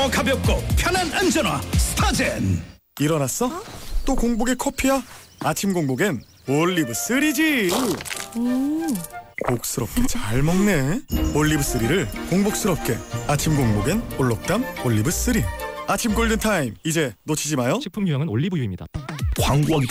더 가볍고 편한 안전화 스타젠. 일어났어? 또 공복에 커피야? 아침 공복엔 올리브 3지. 복스럽게 잘 먹네. 올리브 3를 공복스럽게. 아침 공복엔 올록담 올리브 3. 아침 골든타임 이제 놓치지 마요. 식품 유형은 올리브유입니다. 광고하기